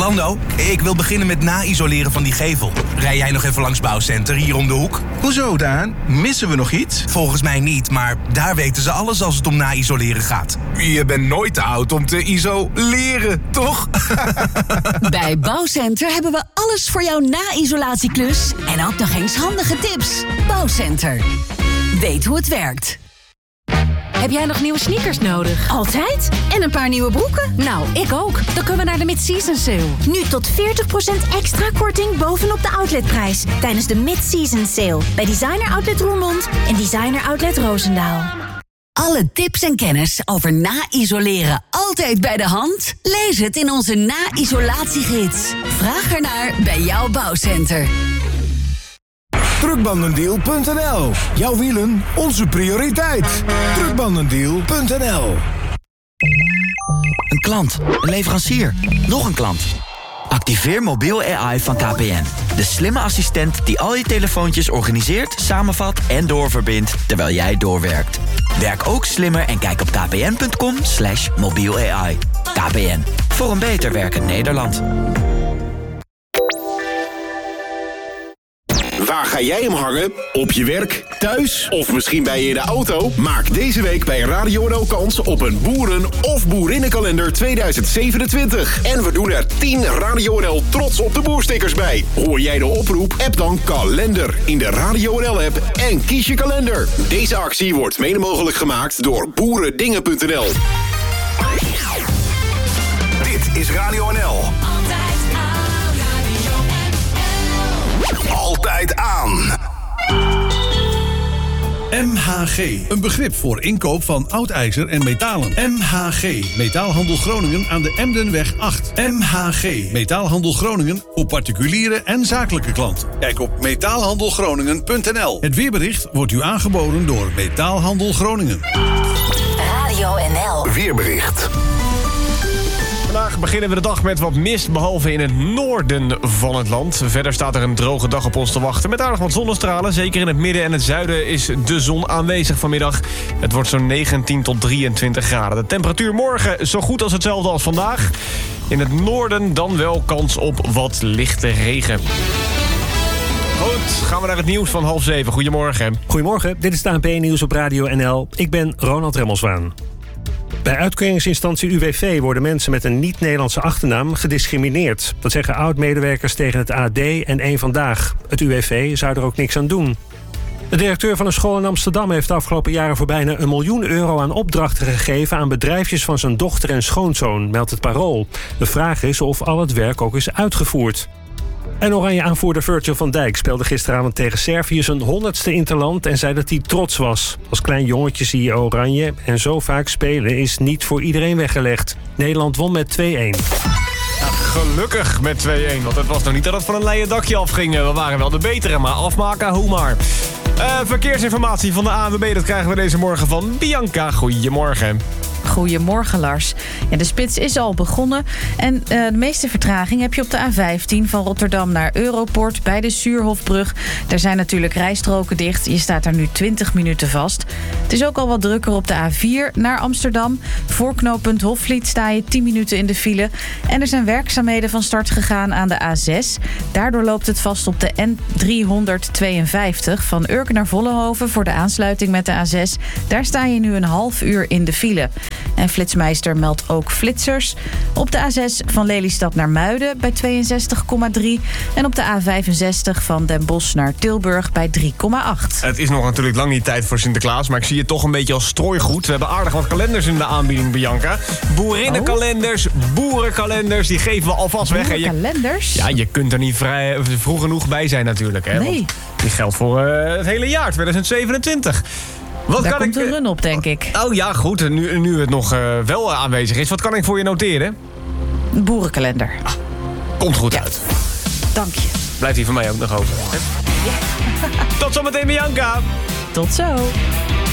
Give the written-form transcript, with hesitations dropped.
Lando, ik wil beginnen met na-isoleren van die gevel. Rij jij nog even langs Bouwcenter hier om de hoek? Hoezo, Daan? Missen we nog iets? Volgens mij niet, maar daar weten ze alles als het om na-isoleren gaat. Je bent nooit te oud om te isoleren, toch? Bij Bouwcenter hebben we alles voor jouw na-isolatieklus en ook nog eens handige tips. Bouwcenter. Weet hoe het werkt. Heb jij nog nieuwe sneakers nodig? Altijd? En een paar nieuwe broeken? Nou, ik ook. Dan kunnen we naar de mid-season sale. Nu tot 40% extra korting bovenop de outletprijs. Tijdens de mid-season sale. Bij Designer Outlet Roermond en Designer Outlet Roosendaal. Alle tips en kennis over na-isoleren altijd bij de hand? Lees het in onze na-isolatiegids. Vraag ernaar bij jouw Bouwcenter. Truckbandendeal.nl. Jouw wielen, onze prioriteit. Truckbandendeal.nl. Een klant, een leverancier, nog een klant. Activeer mobiel AI van KPN. De slimme assistent die al je telefoontjes organiseert, samenvat en doorverbindt terwijl jij doorwerkt. Werk ook slimmer en kijk op kpn.com/mobiel-AI. KPN, voor een beter werkend Nederland. Waar ga jij hem hangen? Op je werk, thuis of misschien bij je in de auto? Maak deze week bij Radio NL kans op een boeren- of boerinnenkalender 2027. En we doen er 10 Radio NL Trots op de Boerstickers bij. Hoor jij de oproep? App dan kalender in de Radio NL app en kies je kalender. Deze actie wordt mede mogelijk gemaakt door boerendingen.nl. Dit is Radio NL. Altijd aan. MHG, een begrip voor inkoop van oud ijzer en metalen. MHG, Metaalhandel Groningen aan de Emdenweg 8. MHG, Metaalhandel Groningen voor particuliere en zakelijke klanten. Kijk op metaalhandelgroningen.nl. Het weerbericht wordt u aangeboden door Metaalhandel Groningen. Radio NL. Weerbericht. Vandaag beginnen we de dag met wat mist, behalve in het noorden van het land. Verder staat er een droge dag op ons te wachten met aardig wat zonnestralen. Zeker in het midden en het zuiden is de zon aanwezig vanmiddag. Het wordt zo'n 19 tot 23 graden. De temperatuur morgen zo goed als hetzelfde als vandaag. In het noorden dan wel kans op wat lichte regen. Goed, gaan we naar het nieuws van 6:30. Goedemorgen. Goedemorgen, dit is het ANP-nieuws op Radio NL. Ik ben Ronald Remmelswaan. Bij uitkeringsinstantie UWV worden mensen met een niet-Nederlandse achternaam gediscrimineerd. Dat zeggen oud-medewerkers tegen het AD en Eén Vandaag. Het UWV zou er ook niks aan doen. De directeur van een school in Amsterdam heeft de afgelopen jaren voor bijna €1 miljoen aan opdrachten gegeven aan bedrijfjes van zijn dochter en schoonzoon, meldt het Parool. De vraag is of al het werk ook is uitgevoerd. En Oranje-aanvoerder Virgil van Dijk speelde gisteravond tegen Servië zijn 100ste interland en zei dat hij trots was. Als klein jongetje zie je Oranje en zo vaak spelen is niet voor iedereen weggelegd. Nederland won met 2-1. Ja, gelukkig met 2-1, want het was nog niet dat het van een leien dakje afging. We waren wel de betere, maar afmaken, hoe maar. Verkeersinformatie van de ANWB, dat krijgen we deze morgen van Bianca. Goedemorgen. Goedemorgen, Lars. Ja, de spits is al begonnen. En de meeste vertraging heb je op de A15 van Rotterdam naar Europort bij de Suurhofbrug. Daar zijn natuurlijk rijstroken dicht. Je staat daar nu 20 minuten vast. Het is ook al wat drukker op de A4 naar Amsterdam. Voor knooppunt Hofvliet sta je 10 minuten in de file. En er zijn werkzaamheden van start gegaan aan de A6. Daardoor loopt het vast op de N352 van Urk naar Vollenhoven voor de aansluiting met de A6. Daar sta je nu een half uur in de file. En Flitsmeister meldt ook flitsers. Op de A6 van Lelystad naar Muiden bij 62,3. En op de A65 van Den Bosch naar Tilburg bij 3,8. Het is nog natuurlijk lang niet tijd voor Sinterklaas, maar ik zie het toch een beetje als strooigoed. We hebben aardig wat kalenders in de aanbieding, Bianca. Boerinnenkalenders, boerenkalenders, die geven we alvast weg. Boerenkalenders? Ja, je kunt er niet vroeg genoeg bij zijn natuurlijk. Hè? Nee. Want die geldt voor het hele jaar, 2027. Daar komt een run op, denk ik. Oh ja, goed. Nu het nog wel aanwezig is. Wat kan ik voor je noteren? Een boerenkalender. Komt goed uit. Dank je. Blijft die van mij ook nog over. Hè? Ja. Tot zometeen, Bianca. Tot zo.